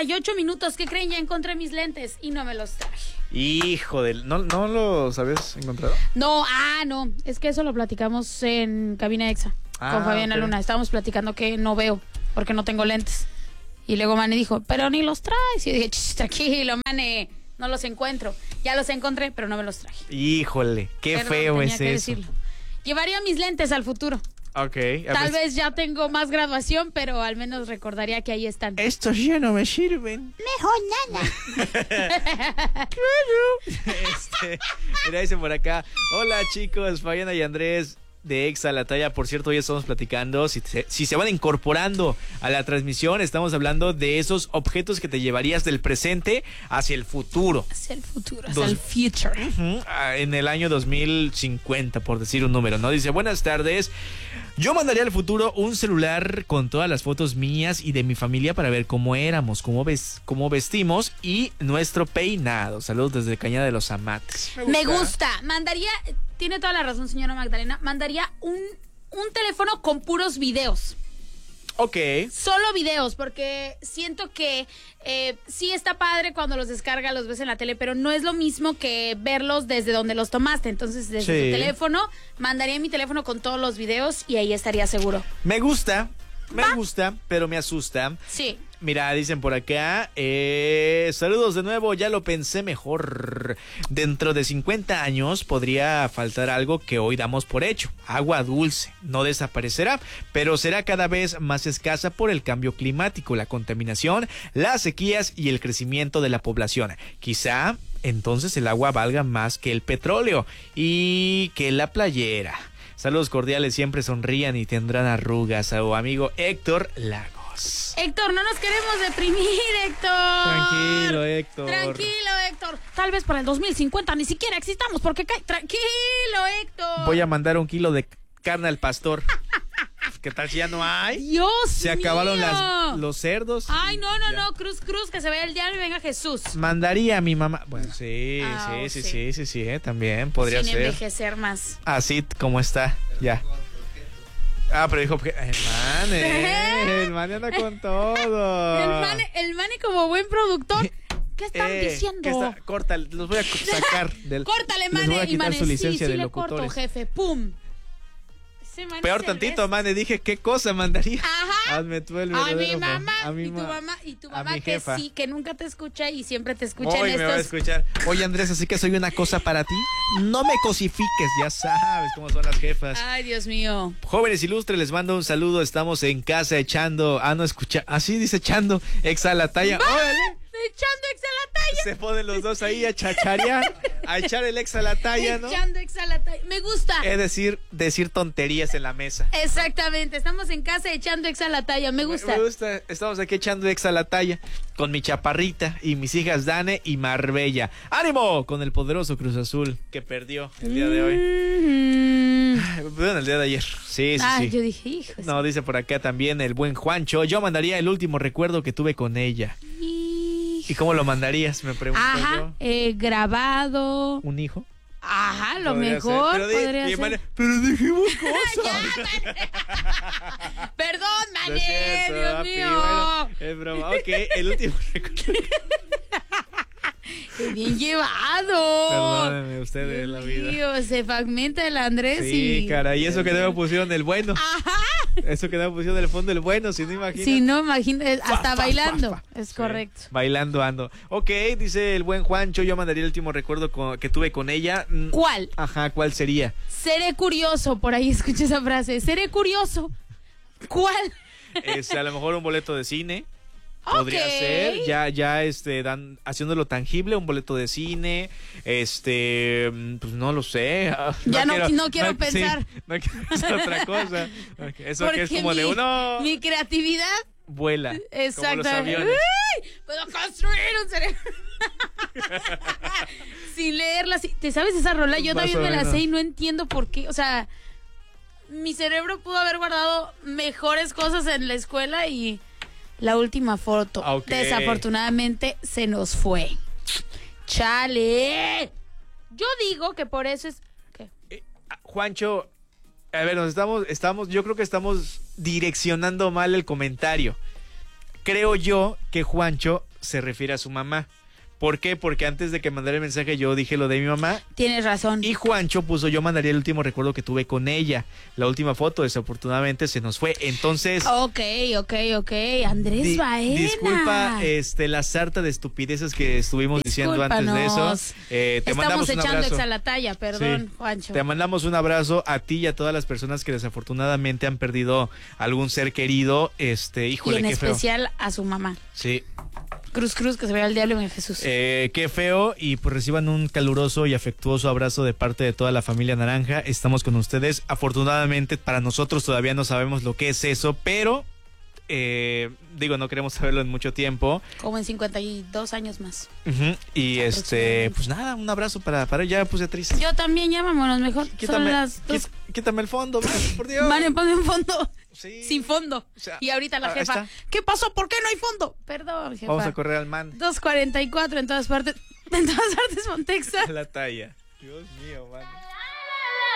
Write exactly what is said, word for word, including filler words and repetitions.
y ocho minutos. ¿Qué creen? Ya encontré mis lentes y no me los traje. Hijo de... ¿No, no los habías encontrado? No, ah, no. Es que eso lo platicamos en Cabina Exa ah, con Fabiana okay. Luna. Estábamos platicando que no veo porque no tengo lentes. Y luego Mane dijo, pero ni los traes. Y yo dije, tranquilo, Mane, no los encuentro. Ya los encontré, pero no me los traje. Híjole, qué Perdón, feo tenía es que eso. decirlo. Llevaría mis lentes al futuro. Ok. Tal pues, vez ya tengo más graduación, pero al menos recordaría que ahí están. estos ya no me sirven. Mejor nada. este, mira, dice por acá. Hola chicos, Fabiana y Andrés de Exa La Talla. Por cierto, hoy estamos platicando, si, te, si se van incorporando a la transmisión, estamos hablando de esos objetos que te llevarías del presente hacia el futuro. Hacia el futuro, hacia Dos, el future. Uh-huh, en el año dos mil cincuenta, por decir un número, ¿no? Dice, buenas tardes. Yo mandaría al futuro un celular con todas las fotos mías y de mi familia para ver cómo éramos, cómo, ves, cómo vestimos y nuestro peinado. Saludos desde Cañada de los Amates. Me gusta. Me gusta. Mandaría, tiene toda la razón, señora Magdalena, mandaría un, un teléfono con puros videos. Ok. Solo videos, porque siento que eh, sí está padre cuando los descargas, los ves en la tele, pero no es lo mismo que verlos desde donde los tomaste. Entonces, desde sí. tu teléfono, mandaría mi teléfono con todos los videos y ahí estaría seguro. Me gusta, me ¿Va? gusta, pero me asusta. Sí. Mira, dicen por acá, eh, saludos de nuevo, ya lo pensé mejor. Dentro de cincuenta años podría faltar algo que hoy damos por hecho. Agua dulce, no desaparecerá, pero será cada vez más escasa por el cambio climático, la contaminación, las sequías y el crecimiento de la población. Quizá entonces el agua valga más que el petróleo y que la playera. Saludos cordiales, siempre sonrían y tendrán arrugas. A tu amigo Héctor Lago. Héctor, no nos queremos deprimir, Héctor. Tranquilo, Héctor. Tranquilo, Héctor. Tal vez para el dos mil cincuenta ni siquiera existamos porque cae. Tranquilo, Héctor. Voy a mandar un kilo de carne al pastor. ¿Qué tal si ya no hay? Dios Se mío. acabaron las, los cerdos. Ay, no, no, ya. no. Cruz, cruz, que se vea el diablo y venga Jesús. Mandaría a mi mamá. Bueno, sí, Ah, sí, oh, sí, sí. sí, sí, sí, eh, también podría Sin ser. envejecer más. Así como está, ya. Ah, pero dijo, el mane, el mane anda con todo. El mane, el mane como buen productor. ¿Qué están Eh, diciendo? ¿qué está? Corta, los voy a sacar del. Córtale, les voy mane, a y quitar mane, su licencia sí, sí de le locutores. corto, jefe, pum. Ese mane Peor es el tantito, best. mane, dije, ¿qué cosa mandaría? Ajá. Hazme tú el A mi verdadero mamá, favor. A mi y tu ma- mamá, y tu a mamá mi que jefa. sí, que nunca te escucha y siempre te escucha Hoy en me va a estos. escuchar. Oye, Andrés, así que soy una cosa para ti. No me cosifiques, ya sabes cómo son las jefas. Ay, Dios mío. Jóvenes ilustres, les mando un saludo. Estamos en casa echando. Ah, no, escucha. Así dice echando. Exa la talla. ¡Va! ¡Órale! Echando ex a la talla. Se ponen los dos ahí a chacharear, a echar el ex a la talla, ¿no? Echando ex a la talla. Me gusta. Es decir, decir tonterías en la mesa. Exactamente. Estamos en casa echando ex a la talla. Me gusta. Me gusta. Estamos aquí echando ex a la talla con mi chaparrita y mis hijas Dane y Marbella. ¡Ánimo! Con el poderoso Cruz Azul que perdió el día de hoy. Mm-hmm. Bueno, el día de ayer. Sí, sí, Ah, sí. yo dije, hijo. No, dice por acá también el buen Juancho. Yo mandaría el último recuerdo que tuve con ella. ¿Y cómo lo mandarías? Me pregunto Ajá, yo. eh, grabado. ¿Un hijo? Ajá, lo Podría mejor ser. Pero, di- podría di, ser. Mane, pero dijimos cosas. Perdón, No Mané, es cierto, Dios papi, mío. bueno, es broma. Ok, el último recuerdo. Qué bien llevado. Perdónenme ustedes la vida. Dios, se fragmenta el Andrés Sí, y... cara, y eso que no me pusieron el bueno. Ajá. Eso que no me pusieron el fondo el bueno, si no imaginas. Si no, imagínate, hasta Fa, fa, bailando. fa, fa. Es Sí, correcto. bailando ando. Ok, dice el buen Juancho, yo mandaría el último recuerdo con- que tuve con ella. Mm, ¿Cuál? Ajá, ¿cuál sería? Seré curioso, por ahí escuché esa frase. Seré curioso. ¿Cuál? Este, a lo mejor un boleto de cine. Podría Ok. ser, ya, ya, este, dan, haciéndolo tangible, un boleto de cine, este, mm, pues no lo sé. Ya no- no quiero sí, pensar. no quiero pensar otra cosa. Ok, eso que es Porque como mi, de uno mi creatividad. vuela, Exacto. como los aviones. ¡Uy! Puedo construir un cerebro. Sin leerla. sí. ¿Te sabes esa rola? Yo Más también o me la menos. sé y no entiendo por qué. O sea, mi cerebro pudo haber guardado mejores cosas en la escuela y la última foto, Ok. desafortunadamente, se nos fue. ¡Chale! Yo digo que por eso es... ¿Qué? Eh, ah, Juancho, a ver, nos estamos, estamos, yo creo que estamos direccionando mal el comentario. Creo yo que Juancho se refiere a su mamá. ¿Por qué? Porque antes de que mandara el mensaje yo dije lo de mi mamá. Tienes razón. Y Juancho puso, yo mandaría el último recuerdo que tuve con ella. La última foto, desafortunadamente, se nos fue. Entonces... Ok, ok, ok. Andrés di- Baena. Disculpa este, la sarta de estupideces que estuvimos diciendo antes de eso. Eh, te Estamos mandamos un echando abrazo. ex a la talla, perdón, Sí. Juancho. Te mandamos un abrazo a ti y a todas las personas que desafortunadamente han perdido algún ser querido. Este, híjole, y en qué feo. especial a su mamá. Sí. Cruz, cruz, que se vea el diablo en Jesús. Eh, qué feo, y pues reciban un caluroso y afectuoso abrazo de parte de toda la familia Naranja. Estamos con ustedes. Afortunadamente para nosotros todavía no sabemos lo que es eso, pero eh, digo, no queremos saberlo en mucho tiempo. Como en cincuenta y dos años más. Uh-huh. Y este, pues nada, un abrazo para, para ya puse triste. Yo también, llamámonos mejor. Quítame, Son las dos. quít- quítame el fondo, man, por Dios. Vale, ponme un fondo. Sí. Sin fondo. O sea, Y ahorita la ahí jefa, está. ¿qué pasó? ¿Por qué no hay fondo? Perdón, jefa. Vamos a correr al man. dos cuarenta y cuatro en todas partes. En todas partes, Fontexa. A la talla. Dios mío, man.